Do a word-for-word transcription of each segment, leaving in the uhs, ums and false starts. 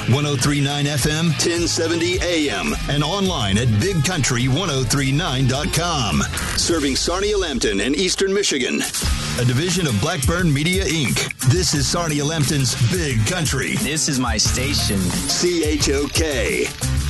ten thirty-nine F M, ten seventy A M, and online at big country ten thirty-nine dot com. Serving Sarnia-Lambton and Eastern Michigan. A division of Blackburn Media, Incorporated. This is Sarnia-Lambton's Big Country. This is my station. C H O K.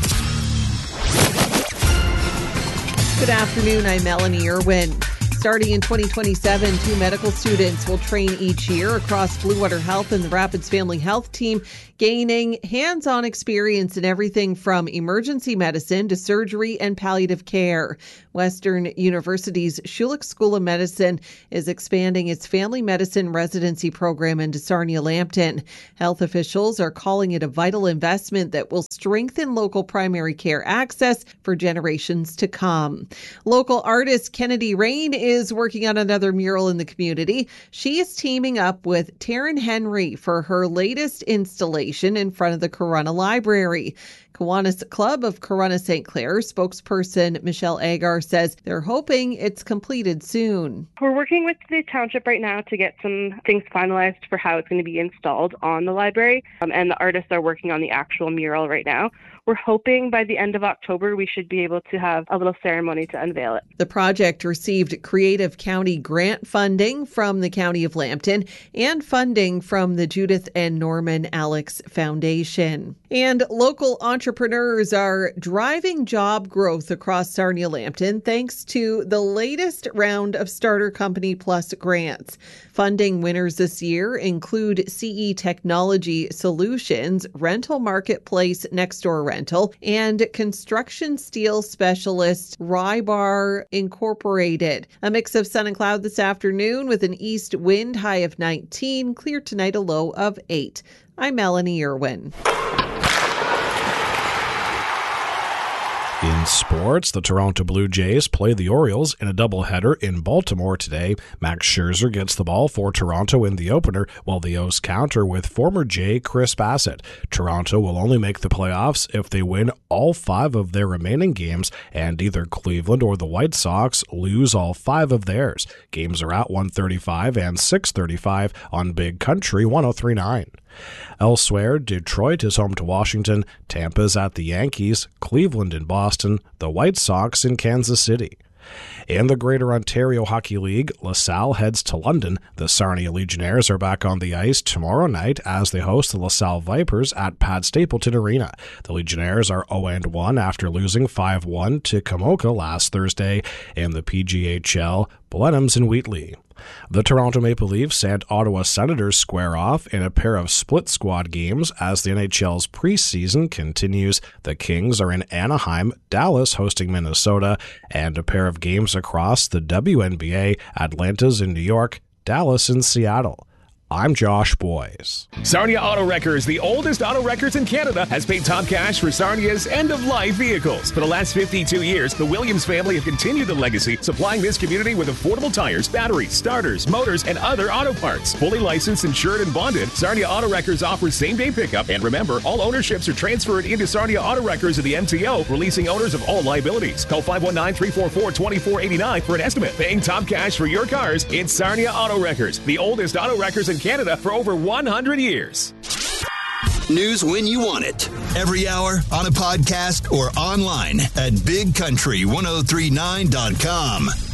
Good afternoon. I'm Melanie Irwin. Starting in twenty twenty-seven, two medical students will train each year across Blue Water Health and the Rapids Family Health Team, gaining hands-on experience in everything from emergency medicine to surgery and palliative care. Western University's Schulich School of Medicine is expanding its family medicine residency program into Sarnia-Lambton. Health officials are calling it a vital investment that will strengthen local primary care access for generations to come. Local artist Kennedy Rain is working on another mural in the community. She is teaming up with Taryn Henry for her latest installation in front of the Corunna Library. Kiwanis Club of Corunna Saint Clair spokesperson Michelle Agar says they're hoping it's completed soon. We're working with the township right now to get some things finalized for how it's going to be installed on the library, um, and the artists are working on the actual mural right now. We're hoping by the end of October we should be able to have a little ceremony to unveil it. The project received Creative County grant funding from the County of Lambton and funding from the Judith and Norman Alex Foundation. And local entrepreneurs are driving job growth across Sarnia-Lambton thanks to the latest round of Starter Company Plus grants. Funding winners this year include C E Technology Solutions, Rental Marketplace Nextdoor Rental, and construction steel specialist Rybar Incorporated. A mix of sun and cloud this afternoon with an east wind, high of nineteen, clear tonight, a low of eight. I'm Melanie Irwin. In sports, the Toronto Blue Jays play the Orioles in a doubleheader in Baltimore today. Max Scherzer gets the ball for Toronto in the opener, while the O's counter with former Jay Chris Bassett. Toronto will only make the playoffs if they win all five of their remaining games, and either Cleveland or the White Sox lose all five of theirs. Games are at one thirty-five and six thirty-five on Big Country ten thirty-nine. Elsewhere, Detroit is home to Washington, Tampa's at the Yankees, Cleveland in Boston, the White Sox in Kansas City. In the Greater Ontario Hockey League, LaSalle heads to London. The Sarnia Legionnaires are back on the ice tomorrow night as they host the LaSalle Vipers at Pat Stapleton Arena. The Legionnaires are oh and one after losing five one to Kamoka last Thursday. In the P G H L, Blenheim's in Wheatley. The Toronto Maple Leafs and Ottawa Senators square off in a pair of split squad games as the N H L's preseason continues. The Kings are in Anaheim, Dallas hosting Minnesota, and a pair of games across the W N B A, Atlanta's in New York, Dallas in Seattle. I'm Josh Boyes. Sarnia Auto Wreckers, the oldest auto wreckers in Canada, has paid top cash for Sarnia's end-of-life vehicles. For the last fifty-two years, the Williams family have continued the legacy, supplying this community with affordable tires, batteries, starters, motors, and other auto parts. Fully licensed, insured, and bonded, Sarnia Auto Wreckers offers same-day pickup. And remember, all ownerships are transferred into Sarnia Auto Wreckers of the M T O, releasing owners of all liabilities. Call five one nine, three four four, two four eight nine for an estimate. Paying top cash for your cars, it's Sarnia Auto Wreckers, the oldest auto wreckers in Canada for over one hundred years. News when you want it. Every hour on a podcast or online at big country ten thirty-nine dot com.